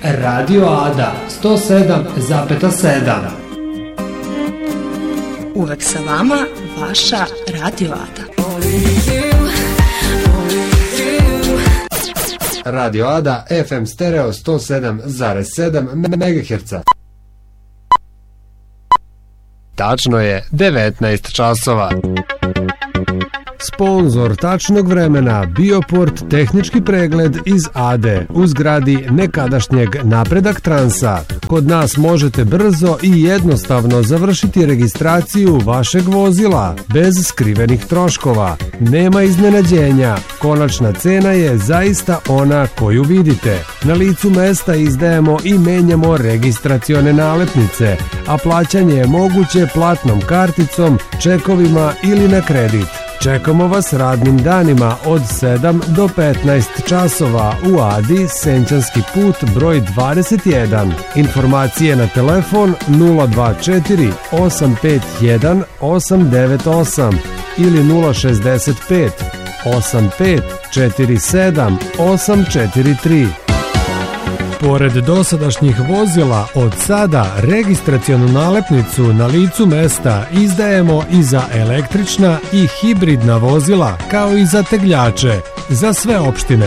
Radio Ada 107,7. Uvek sa vama, vaša Radio Ada. Radio Ada FM stereo 107,7 MHz. Tačno je 19 časova. Sponzor tačnog vremena Bioport tehnički pregled iz Ade u zgradi nekadašnjeg Napredak Transa. Kod nas možete brzo i jednostavno završiti registraciju vašeg vozila bez skrivenih troškova. Nema iznenađenja, konačna cena je zaista ona koju vidite. Na licu mesta izdajemo i menjamo registracione nalepnice, a plaćanje je moguće platnom karticom, čekovima ili na kredit. Čekamo vas radnim danima od 7 do 15 časova u Adi, Senčanski put broj 21. Informacije na telefon 024 851 898 ili 065 85 47 843. Pored dosadašnjih vozila, od sada registracionu nalepnicu na licu mesta izdajemo i za električna i hibridna vozila, kao i za tegljače, za sve opštine.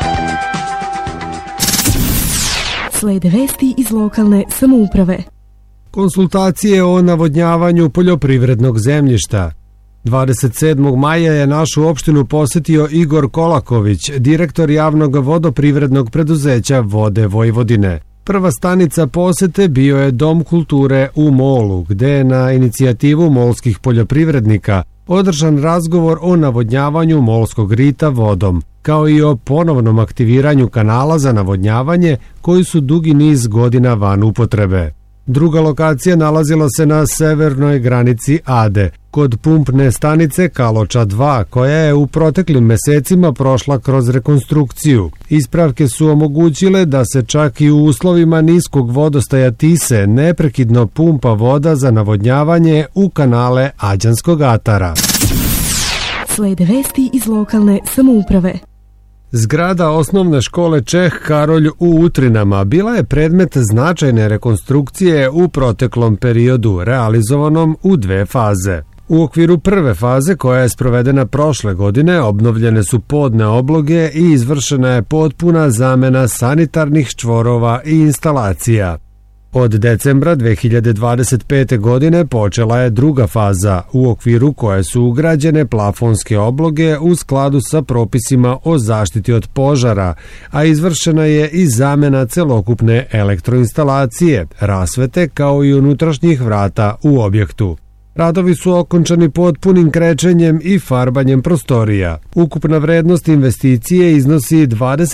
Slede vesti iz lokalne samouprave. Konsultacije o navodnjavanju poljoprivrednog zemljišta. 27. maja je našu opštinu posetio Igor Kolaković, direktor javnog vodoprivrednog preduzeća Vode Vojvodine. Prva stanica posete bio je Dom kulture u Molu, gde je na inicijativu molskih poljoprivrednika održan razgovor o navodnjavanju molskog rita vodom, kao i o ponovnom aktiviranju kanala za navodnjavanje koji su dugi niz godina van upotrebe. Druga lokacija nalazila se na severnoj granici Ade, kod pumpne stanice Kaloča 2, koja je u proteklim mesecima prošla kroz rekonstrukciju. Ispravke su omogućile da se čak i u uslovima niskog vodostaja Tise neprekidno pumpa voda za navodnjavanje u kanale Ađanskog atara. Slede vesti iz lokalne samouprave. Zgrada osnovne škole Čeh Karolj u Utrinama bila je predmet značajne rekonstrukcije u proteklom periodu, realizovanom u dve faze. U okviru prve faze, koja je sprovedena prošle godine, obnovljene su podne obloge i izvršena je potpuna zamena sanitarnih čvorova i instalacija. Od decembra 2025. godine počela je druga faza, u okviru koje su ugrađene plafonske obloge u skladu sa propisima o zaštiti od požara, a izvršena je i zamena celokupne elektroinstalacije, rasvete kao i unutrašnjih vrata u objektu. Radovi su okončani potpunim krečenjem i farbanjem prostorija. Ukupna vrednost investicije iznosi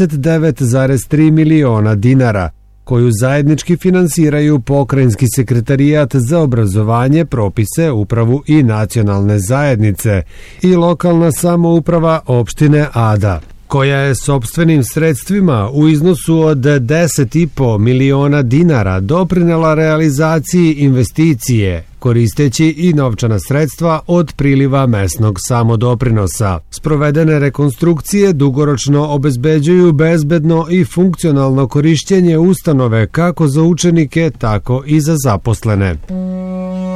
29,3 miliona dinara, koju zajednički finansiraju Pokrajinski sekretarijat za obrazovanje, propise, upravu i nacionalne zajednice i lokalna samouprava opštine Ada, koja je sopstvenim sredstvima u iznosu od 10,5 miliona dinara doprinela realizaciji investicije, koristeći i novčana sredstva od priliva mesnog samodoprinosa. Sprovedene rekonstrukcije dugoročno obezbeđuju bezbedno i funkcionalno korišćenje ustanove kako za učenike, tako i za zaposlene.